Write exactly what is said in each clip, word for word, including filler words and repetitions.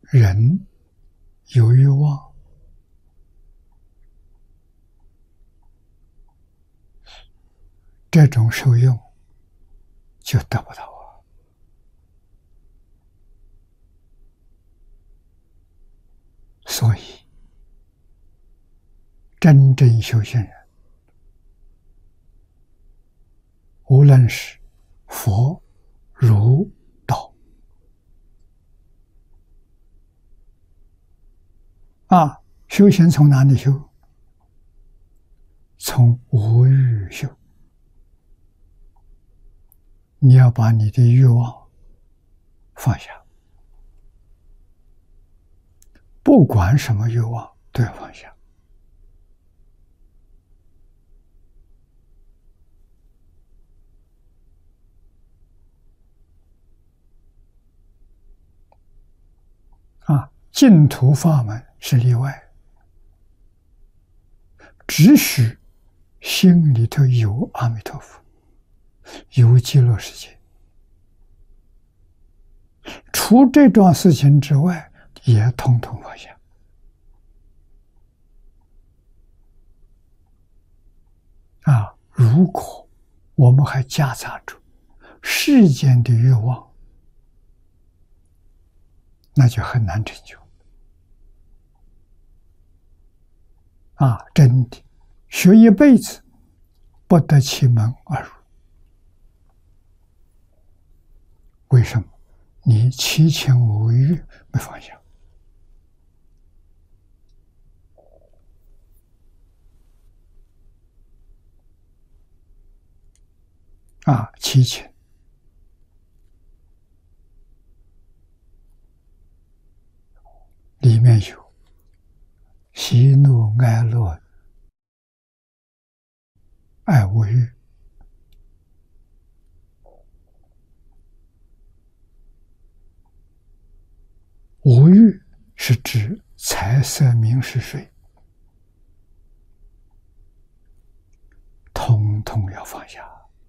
人有欲望，这种受用就得不到啊。所以，真正修行人，无论是佛、儒、道啊，修行从哪里修？从无欲修。你要把你的欲望放下，不管什么欲望都要放下。啊，净土法门是例外，只许心里头有阿弥陀佛，有极乐世界，除这桩事情之外，也统统放下。啊，如果我们还夹杂着世间的欲望，那就很难成就。啊，真的，学一辈子，不得其门而入。为什么？你七情五欲没放下。啊，七情里面有喜怒哀乐爱恶欲。无欲是指财色名食睡，统统要放下。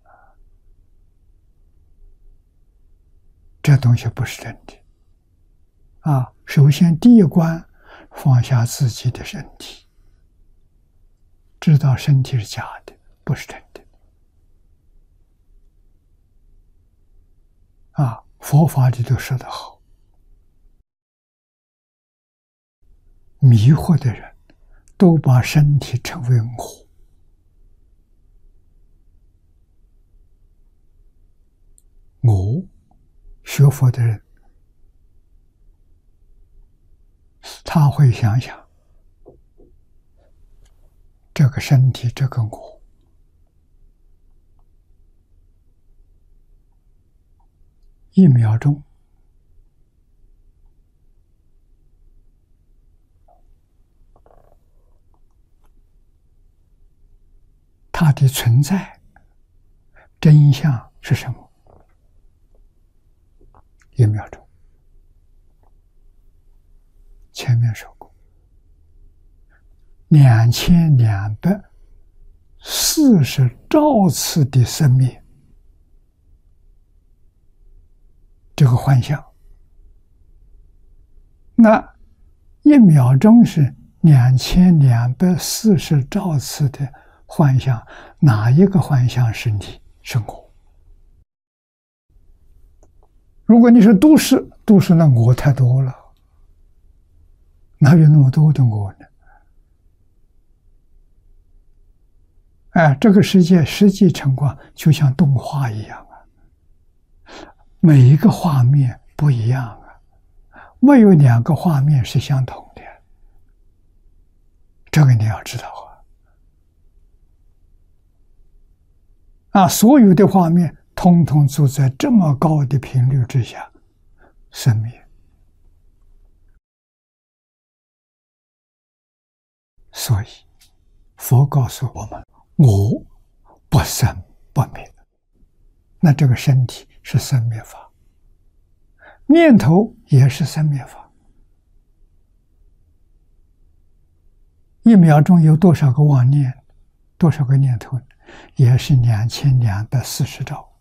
这东西不是真的啊！首先第一关，放下自己的身体，知道身体是假的，不是真的。啊，佛法里头说得好，迷惑的人都把身体称为我。我学佛的人，他会想想这个身体，这个我，一秒钟它的存在真相是什么？一秒钟，前面说过，两千两百四十兆次的生灭，这个幻象，那一秒钟是两千两百四十兆次的幻象，哪一个幻象是你是我？如果你是都市，都市那我太多了，哪有那么多的我呢？哎，这个世界实际情况就像动画一样啊，每一个画面不一样啊，没有两个画面是相同的，这个你要知道啊。啊，所有的画面通通处在这么高的频率之下生灭，所以佛告诉我们，我不生不灭。那这个身体是生灭法，念头也是生灭法。一秒钟有多少个妄念，多少个念头，也是两千两百四十兆。